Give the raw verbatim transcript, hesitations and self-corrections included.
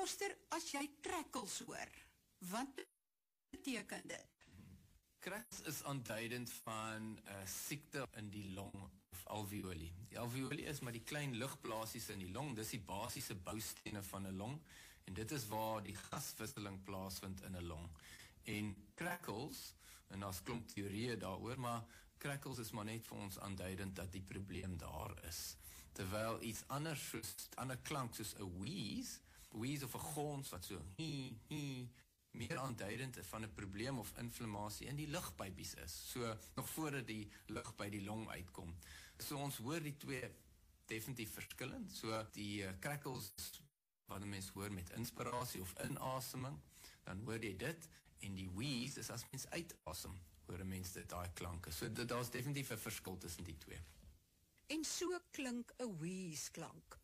Foster, as jy crackles hoor, wat beteken dit? Crackles is aanduidend van 'n uh, siekte in die long of alveolie. Die alveolie is maar die klein lugblaasies in die long, dis die basiese boustene van 'n long, en dit is waar die gaswisseling plaasvind in 'n long. En crackles, en daar's klomp teorieë daaroor, maar crackles is maar net vir ons aanduidend dat die probleem daar is. Terwyl iets anders soos, ander klank soos 'n wheeze, wheeze of 'n gons wat so hie, hie, meer aanduidend van 'n probleem of inflammasie in die lugpypies is. So, nog voordat die lug by die long uitkom. So, ons hoor die twee definitief verskillend. So, die uh, crackles, wat 'n mens hoor met inspirasie of inaseming, dan hoor jy dit, en die wheeze is as mens uitasem, hoor 'n mens dit, daai klanke. So, daar's definitief 'n verskil tussen die twee. En so klink 'n wheeze klank.